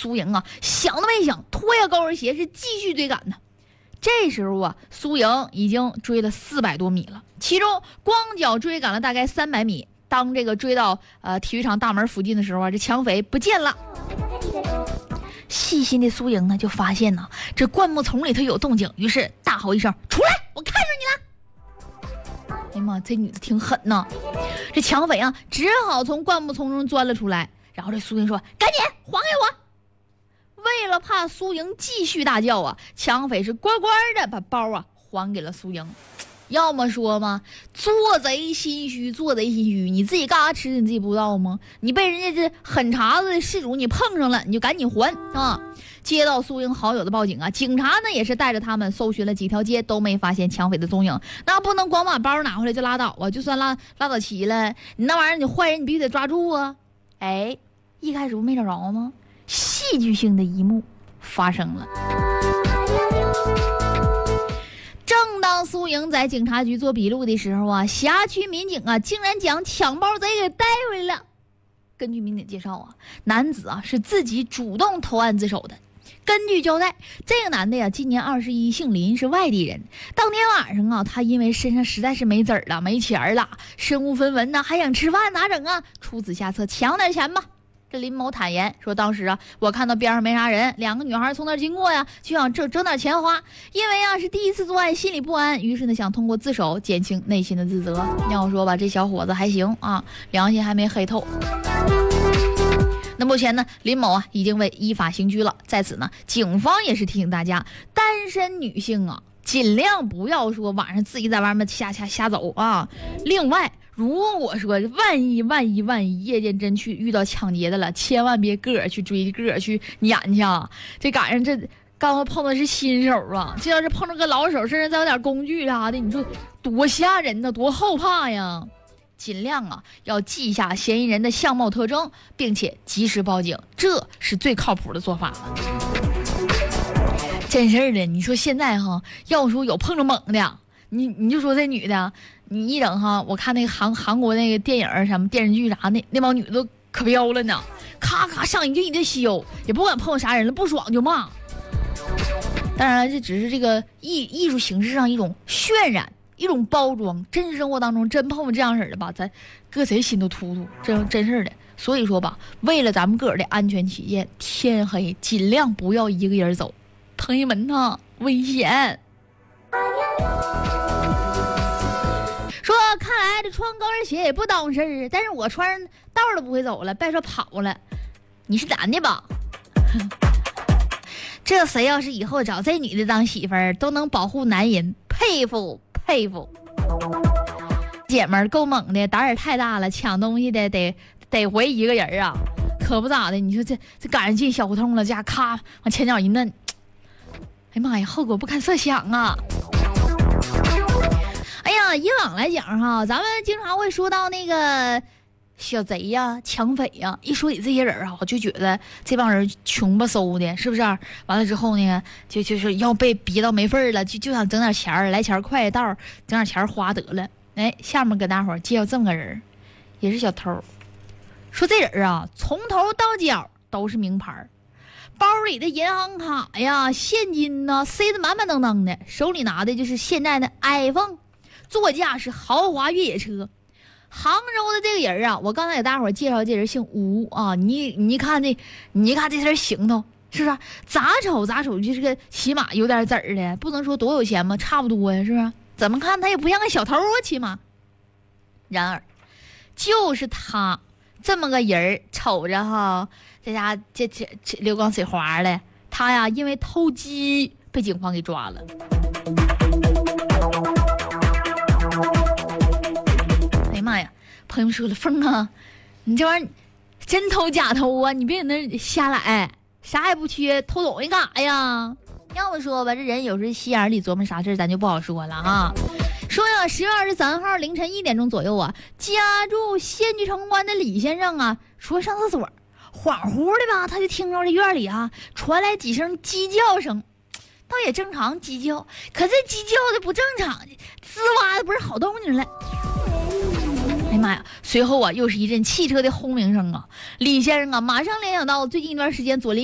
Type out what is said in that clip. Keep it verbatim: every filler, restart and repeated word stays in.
苏莹啊想都没想，脱下高跟鞋是继续追赶呢。这时候啊，苏莹已经追了四百多米了，其中光脚追赶了大概三百米。当这个追到呃体育场大门附近的时候啊，这抢匪不见了。细心的苏莹呢，就发现呢这灌木丛里头有动静，于是大吼一声：“出来！我看着你了！”哎呀妈，这女的挺狠呐！这抢匪啊，只好从灌木丛中钻了出来。然后这苏莹说：“赶紧还给我！”为了怕苏莹继续大叫啊，抢匪是乖乖的把包啊还给了苏莹。要么说嘛，做贼心虚，做贼心虚，你自己干啥吃的你自己不知道吗？你被人家这狠茬子的事主你碰上了，你就赶紧还啊！接到苏莹好友的报警啊，警察呢也是带着他们搜寻了几条街，都没发现抢匪的踪影。那不能光把包拿回来就拉倒啊！就算拉拉倒齐了，你那玩意儿你坏人你必须得抓住啊！哎，一开始不没找着吗？戏剧性的一幕发生了。正当苏莹在警察局做笔录的时候啊，辖区民警啊竟然将抢包贼给带回来了。根据民警介绍啊，男子啊是自己主动投案自首的。根据交代，这个男的呀今年二十一，姓林，是外地人。当天晚上啊，他因为身上实在是没子儿了，没钱了，身无分文呢，还想吃饭，咋整啊？出此下策，抢点钱吧。这林某坦言说，当时啊，我看到边上没啥人，两个女孩从那儿经过呀，就想挣整点钱花。因为啊是第一次作案，心里不安，于是呢想通过自首减轻内心的自责。要说吧，这小伙子还行啊，良心还没黑透。那目前呢，林某啊已经被依法刑拘了。在此呢，警方也是提醒大家，单身女性啊，尽量不要说晚上自己在外面瞎瞎瞎走啊。另外，如果说万一万一万一夜间真去遇到抢劫的了，千万别个儿去追，个儿去撵去啊！这赶上这刚刚碰的是新手啊，这要是碰着个老手，身上再有点工具啥的，你说多吓人呢，多后怕呀！尽量啊要记下嫌疑人的相貌特征，并且及时报警，这是最靠谱的做法了。真事儿的，你说现在哈，要说有碰着猛的，你你就说这女的，你一整哈，我看那个韩韩国那个电影什么电视剧啥，那那帮女的都可彪了呢，咔咔上一个一个削，也不管碰啥人了，不爽就骂。当然这只是这个艺艺术形式上一种渲染，一种包装，真实生活当中真碰这样式的吧，咱搁谁心都突突，这真事的。所以说吧，为了咱们个人的安全起见，天黑尽量不要一个人走，朋友们呐，危险。说看来这穿高跟鞋也不当事儿，但是我穿道都不会走了，别说跑了。你是男的吧？这谁要是以后找这女的当媳妇儿，都能保护男人，佩服佩服。姐们儿够猛的，胆儿太大了，抢东西的得得回一个人啊，可不咋的。你说这这赶上进小胡同了，家咔往前脚一蹬，哎妈呀，后果不堪设想啊！哎呀，以往来讲哈，咱们经常会说到那个小贼呀、抢匪呀，一说起这些人啊，我就觉得这帮人穷不嗖的，是不是？完了之后呢，就就是要被逼到没份了，就就想整点钱儿，来钱快道，整点钱花得了。哎，下面给大伙儿介绍这么个人，也是小偷。说这人啊，从头到脚都是名牌，包里的银行卡呀、现金呐、啊，塞得满满当当的，手里拿的就是现在的 iPhone， 座驾是豪华越野车。杭州的这个人啊，我刚才给大伙儿介绍，这人姓吴啊，你你一看这，你一看这身行头，是不是？咋瞅咋瞅就是个起码有点子儿的，不能说多有钱嘛，差不多呀，是不是？怎么看他也不像个小偷啊，起码。然而，就是他这么个人，瞅着哈，这家这这这流光水滑的，他呀因为偷鸡被警方给抓了。哎呀妈呀！朋友们说了，凤啊，你这玩意儿真偷假偷啊？你别在那瞎来，啥也不缺，偷东西干啥呀？要不说吧，这人有时心眼里琢磨啥事咱就不好说了啊。说呀，十月二十三号凌晨一点钟左右啊，家住仙居城关的李先生啊，说上厕所，恍惚的吧，他就听着这院里啊传来几声鸡叫声，倒也正常鸡叫，可这鸡叫的不正常，滋哇的不是好动静了。哎妈呀！随后啊，又是一阵汽车的轰鸣声啊！李先生啊，马上联想到最近一段时间左邻